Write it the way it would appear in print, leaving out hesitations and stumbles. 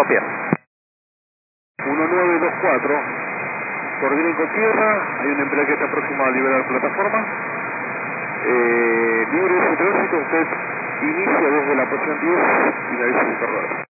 copia. 1924, coordinen con tierra, hay un empleado que está próximo a liberar plataforma. Libre ese tránsito, usted inicia desde la posición 10 y finaliza su carrera.